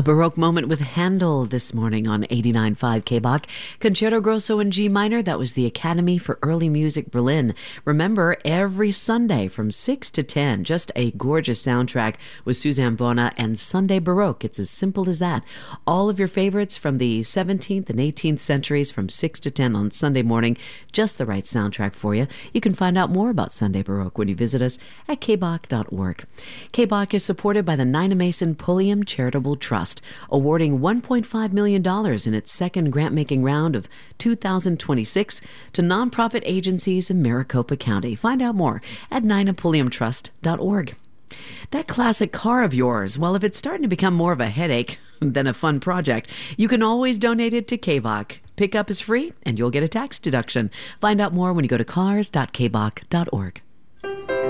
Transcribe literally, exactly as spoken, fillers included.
A Baroque moment with Handel this morning on eighty-nine point five K B O C. Concerto Grosso in G minor, that was the Academy for Early Music Berlin. Remember, every Sunday from six to ten, just a gorgeous soundtrack with Suzanne Bona and Sunday Baroque. It's as simple as that. All of your favorites from the seventeenth and eighteenth centuries from six to ten on Sunday morning. Just the right soundtrack for you. You can find out more about Sunday Baroque when you visit us at k b o c dot org. K B O C is supported by the Nina Mason Pulliam Charitable Trust, awarding one point five million dollars in its second grant-making round of two thousand twenty-six to nonprofit agencies in Maricopa County. Find out more at nina pulliam trust dot org. That classic car of yours, well, if it's starting to become more of a headache than a fun project, you can always donate it to K B O C. Pickup is free, and you'll get a tax deduction. Find out more when you go to cars dot k b o c dot org.